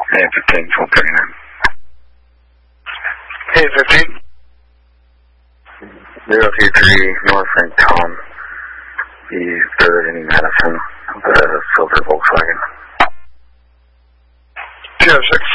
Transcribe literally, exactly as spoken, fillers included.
Hey, fifteen, full thirty-nine. Hey, fifteen. zero two three, North Frank Tom. He's third in Madison, the silver Volkswagen. zero six.